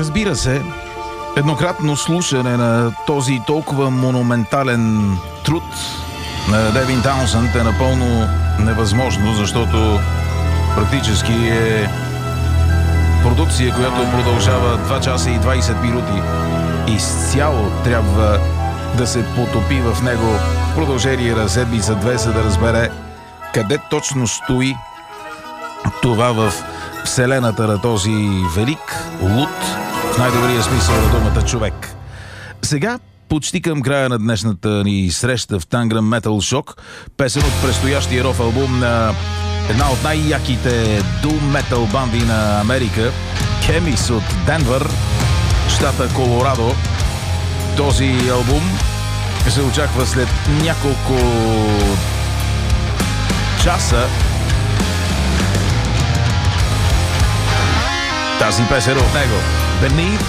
Разбира се, еднократно слушане на този толкова монументален труд на Девин Таунсънд е напълно невъзможно, защото практически е продукция, която продължава 2 часа и 20 минути. Изцяло трябва да се потопи в него в продължение на седмица-две, за да разбере къде точно стои това в вселената на този велик, луд, в най-добрия смисъл на думата човек. Сега, почти към края на днешната ни среща в Tangram Metal Shock, песен от предстоящия рок албум на една от най-яките doom metal банди на Америка, Хемис от Денвър, щата Колорадо. Този албум се очаква след няколко часа. Тази песен от него, Beneath